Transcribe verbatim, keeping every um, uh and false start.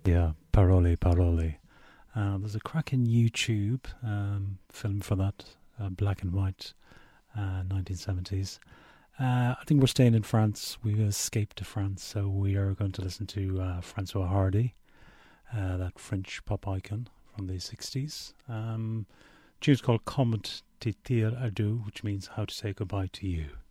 Yeah, Parole, Parole. Uh, there's a cracking YouTube um, film for that, uh, black and white, uh, nineteen seventies. Uh, I think we're staying in France. We've escaped to France, so we are going to listen to uh, Francois Hardy, uh, that French pop icon from the sixties. Um, tune's called Comment te dire adieu, which means how to say goodbye to you.